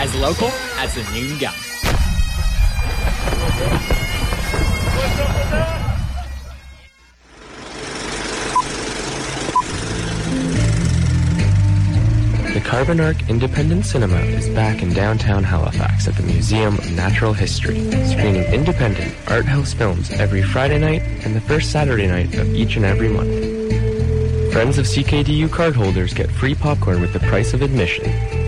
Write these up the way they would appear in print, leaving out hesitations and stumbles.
as local as the noon gun. The Carbon Arc Independent Cinema is back in downtown Halifax at the Museum of Natural History, screening independent art house films every Friday night and the first Saturday night of each and every month. Friends of CKDU cardholders get free popcorn with the price of admission.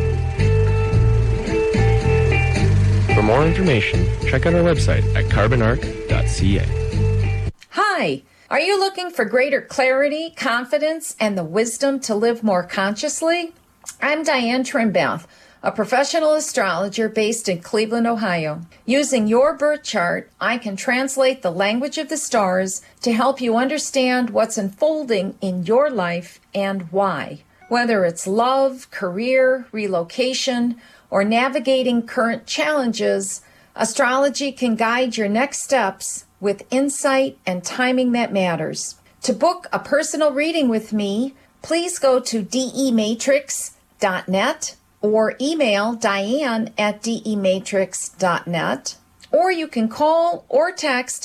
For more information, check out our website at carbonarc.ca. Hi! Are you looking for greater clarity, confidence, and the wisdom to live more consciously? I'm Diane Trimbath, a professional astrologer based in Cleveland, Ohio. Using your birth chart, I can translate the language of the stars to help you understand what's unfolding in your life and why. Whether it's love, career, relocation, or navigating current challenges, astrology can guide your next steps with insight and timing that matters. To book a personal reading with me, please go to dematrix.net or email diane@dematrix.net, or you can call or text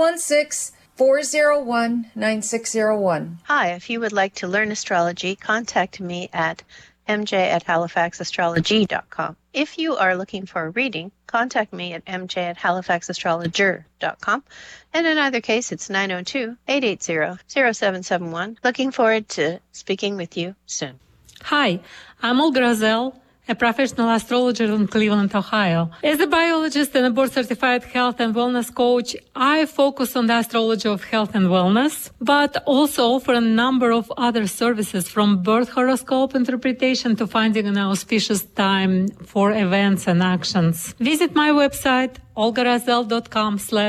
216-401-9601. Hi, if you would like to learn astrology, contact me at mj@halifaxastrology.com. If you are looking for a reading, contact me at mj@halifaxastrologer.com. And in either case, it's 902-880-0771. Looking forward to speaking with you soon. Hi, I'm Olga Razel, a professional astrologer in Cleveland, Ohio. As a biologist and a board-certified health and wellness coach, I focus on the astrology of health and wellness, but also offer a number of other services from birth horoscope interpretation to finding an auspicious time for events and actions. Visit my website,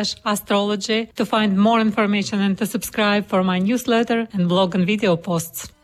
olgarazel.com/astrology to find more information and to subscribe for my newsletter and blog and video posts.